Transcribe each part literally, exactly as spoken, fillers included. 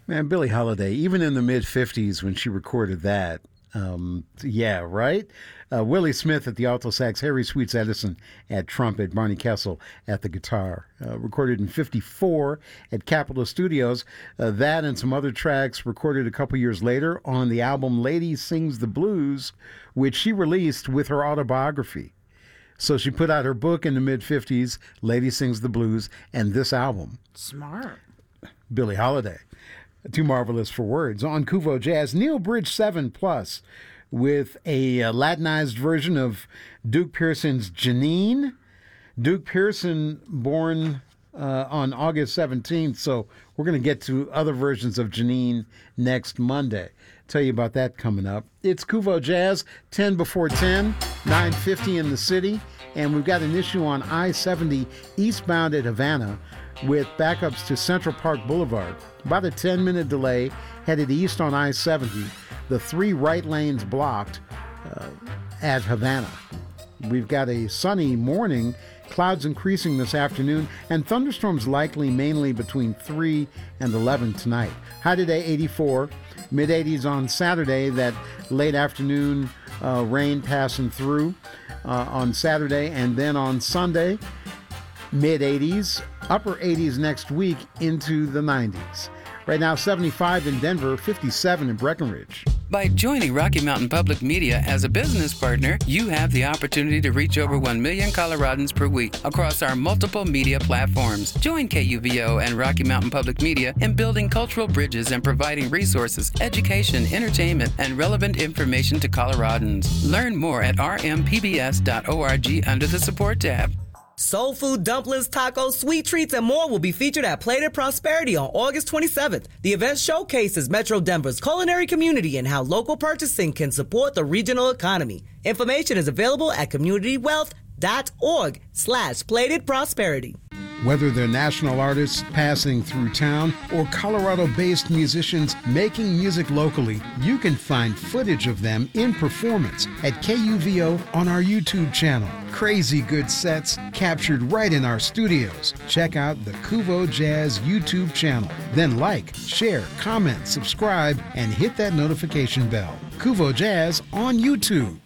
Man, Billie Holiday, even in the mid-fifties when she recorded that, um, yeah, right? Uh, Willie Smith at the alto sax, Harry Sweets Edison at trumpet, Barney Kessel at the guitar. Uh, recorded in fifty-four at Capitol Studios. Uh, that and some other tracks recorded a couple years later on the album Lady Sings the Blues, which she released with her autobiography. So she put out her book in the mid-fifties, Lady Sings the Blues, and this album. Smart. Billie Holiday. Too marvelous for words. On Kuvo Jazz, Neil Bridge seven Plus with a uh, Latinized version of Duke Pearson's Janine. Duke Pearson born uh, on August seventeenth, so we're going to get to other versions of Janine next Monday. Tell you about that coming up. It's Kuvo Jazz, ten before ten, nine fifty in the city, and we've got an issue on I seventy eastbound at Havana with backups to Central Park Boulevard. About a ten-minute delay headed east on I seventy. The three right lanes blocked uh, at Havana. We've got a sunny morning, clouds increasing this afternoon, and thunderstorms likely mainly between three and eleven tonight. High today, eighty-four. mid-eighties on Saturday, that late afternoon uh, rain passing through uh, on Saturday, and then on Sunday, mid-eighties, upper eighties next week into the nineties. Right now, seventy-five in Denver, fifty-seven in Breckenridge. By joining Rocky Mountain Public Media as a business partner, you have the opportunity to reach over one million Coloradans per week across our multiple media platforms. Join K U V O and Rocky Mountain Public Media in building cultural bridges and providing resources, education, entertainment, and relevant information to Coloradans. Learn more at r m p b s dot org under the Support tab. Soul food, dumplings, tacos, sweet treats, and more will be featured at Plated Prosperity on August twenty-seventh. The event showcases Metro Denver's culinary community and how local purchasing can support the regional economy. Information is available at communitywealth.org slash Plated Prosperity. Whether they're national artists passing through town or Colorado-based musicians making music locally, you can find footage of them in performance at K U V O on our YouTube channel. Crazy good sets captured right in our studios. Check out the Kuvo Jazz YouTube channel. Then like, share, comment, subscribe, and hit that notification bell. Kuvo Jazz on YouTube.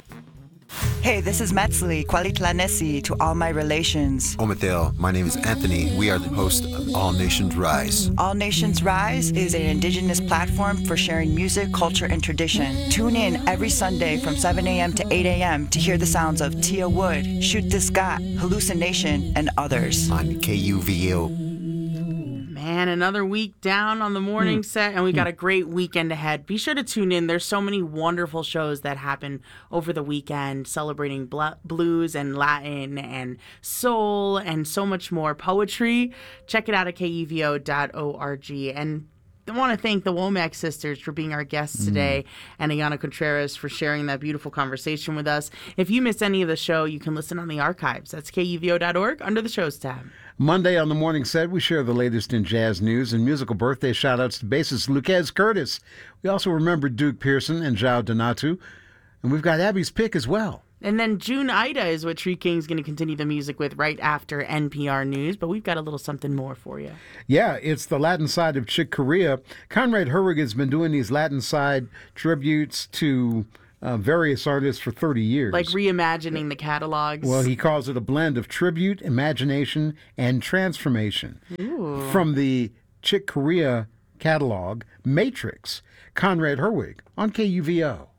Hey, this is Metzli, Kwalitlanesi to all my relations. Omathel, my name is Anthony. We are the host of All Nations Rise. All Nations Rise is an indigenous platform for sharing music, culture, and tradition. Tune in every Sunday from seven a.m. to eight a.m. to hear the sounds of Tia Wood, Shoot the Scott, Hallucination, and others. On K U V O. Man, another week down on the morning mm. set, and we got a great weekend ahead. Be sure to tune in. There's so many wonderful shows that happen over the weekend, celebrating bl- blues and Latin and soul and so much more. Poetry. Check it out at K U V O dot org. And I want to thank the Womack sisters for being our guests today, mm. and Ayana Contreras for sharing that beautiful conversation with us. If you missed any of the show, you can listen on the archives. That's K U V O dot org under the shows tab. Monday on the morning set, we share the latest in jazz news and musical birthday shout-outs to bassist Lucas Curtis. We also remember Duke Pearson and João Donato, and we've got Abby's pick as well. And then June Ida is what Tree King's going to continue the music with right after N P R News, but we've got a little something more for you. Yeah, it's the Latin side of Chick Corea. Conrad Herwig has been doing these Latin side tributes to Uh, various artists for thirty years. Like reimagining the catalogs. Well, he calls it a blend of tribute, imagination, and transformation. Ooh. From the Chick Corea catalog, Matrix, Conrad Herwig on K U V O.